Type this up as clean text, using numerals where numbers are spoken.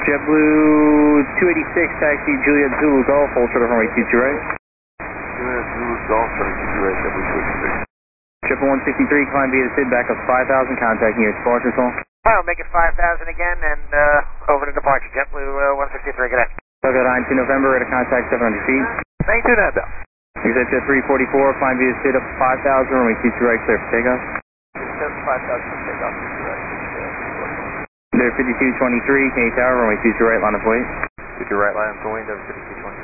JetBlue 286, taxi Juliet Zulu Golf, hold short of runway 22 right. Juliet Zulu Golf, runway 22 right, JetBlue 286. Triple 163, climb via the SID, back up 5,000, contact near departure call. I'll make it 5,000 again and over to departure. JetBlue 163, good day. Tokyo 92 November, rate of contact 700 feet. Thank you, Nando. Exit jet 344, climb via SID up 5,000, runway 22 right, clear for takeoff. 5,000 for takeoff, 22 right. There 5223, K Tower, runway 22 right, line of weight. 22 right, line of weight, 5220.